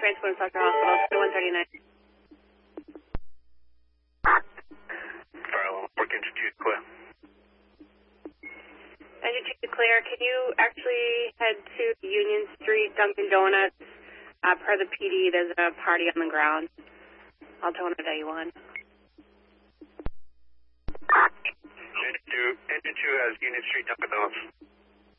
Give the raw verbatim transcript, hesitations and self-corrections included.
transport to Sucker Hospital, one thirty-nine. Fire alarm report, engine two clear. Engine two clear. Can you actually head to Union Street, Dunkin' Donuts? Uh, per the P D, there's a party on the ground. Altoona Day one. Engine two, engine two has Union Street, Dunkin' Donuts.